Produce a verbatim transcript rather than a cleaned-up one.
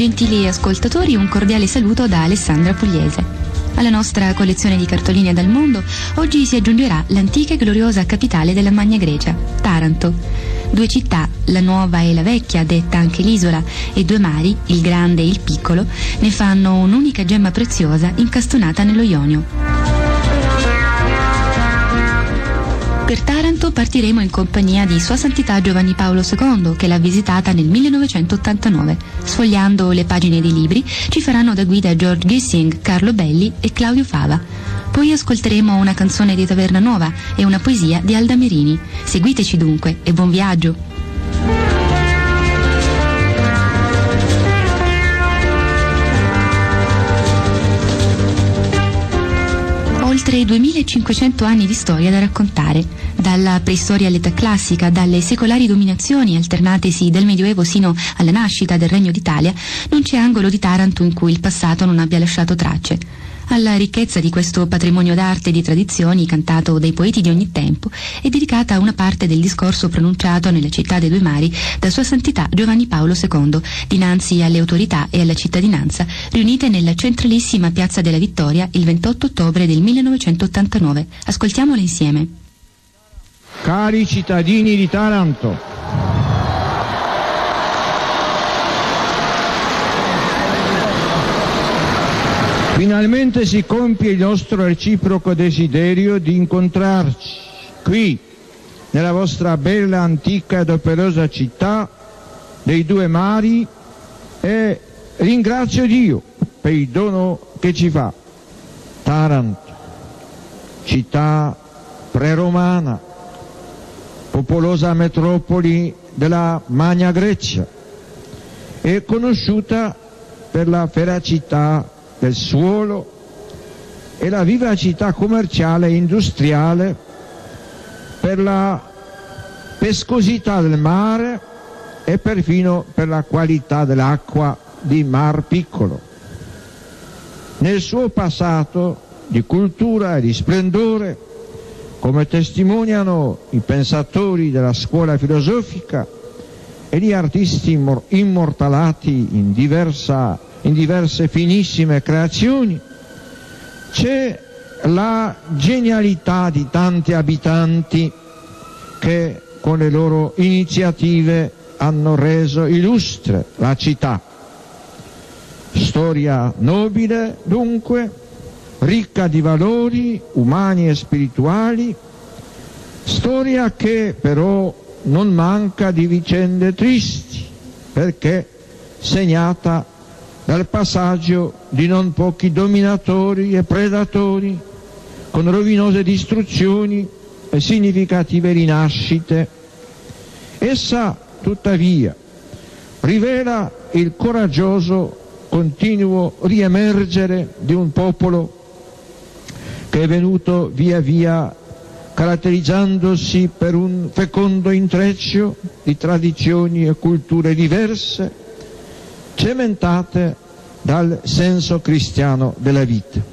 Gentili ascoltatori, un cordiale saluto da Alessandra Pugliese. Alla nostra collezione di cartoline dal mondo oggi si aggiungerà l'antica e gloriosa capitale della Magna Grecia, Taranto. Due città, la nuova e la vecchia, detta anche l'isola, e due mari, il grande e il piccolo, ne fanno un'unica gemma preziosa incastonata nello Ionio. Per Taranto partiremo in compagnia di Sua Santità Giovanni Paolo secondo, che l'ha visitata nel millenovecentottantanove. Sfogliando le pagine dei libri ci faranno da guida George Gissing, Carlo Belli e Claudio Fava. Poi ascolteremo una canzone di Taverna Nuova e una poesia di Alda Merini. Seguiteci dunque e buon viaggio! Oltre duemilacinquecento anni di storia da raccontare, dalla preistoria all'età classica, dalle secolari dominazioni alternatesi dal Medioevo sino alla nascita del Regno d'Italia, non c'è angolo di Taranto in cui il passato non abbia lasciato tracce. Alla ricchezza di questo patrimonio d'arte e di tradizioni cantato dai poeti di ogni tempo è dedicata una parte del discorso pronunciato nella città dei due mari da Sua Santità Giovanni Paolo secondo, dinanzi alle autorità e alla cittadinanza riunite nella centralissima Piazza della Vittoria il ventotto ottobre del millenovecentottantanove. Ascoltiamole insieme. Cari cittadini di Taranto, finalmente si compie il nostro reciproco desiderio di incontrarci qui, nella vostra bella, antica ed operosa città dei due mari, e ringrazio Dio per il dono che ci fa. Taranto, città preromana, popolosa metropoli della Magna Grecia, è conosciuta per la feracità del suolo e la vivacità commerciale e industriale, per la pescosità del mare e perfino per la qualità dell'acqua di Mar Piccolo. Nel suo passato di cultura e di splendore, come testimoniano i pensatori della scuola filosofica e gli artisti immortalati in diversa in diverse finissime creazioni, c'è la genialità di tanti abitanti che con le loro iniziative hanno reso illustre la città. Storia nobile, dunque, ricca di valori umani e spirituali, storia che però non manca di vicende tristi, perché segnata dal passaggio di non pochi dominatori e predatori, con rovinose distruzioni e significative rinascite. Essa, tuttavia, rivela il coraggioso continuo riemergere di un popolo che è venuto via via caratterizzandosi per un fecondo intreccio di tradizioni e culture diverse, cementate dal senso cristiano della vita.